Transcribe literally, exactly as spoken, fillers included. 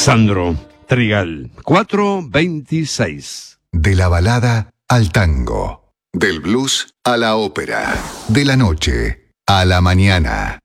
Sandro Trigal, cuatro veintiséis. De la balada al tango, del blues a la ópera, de la noche a la mañana.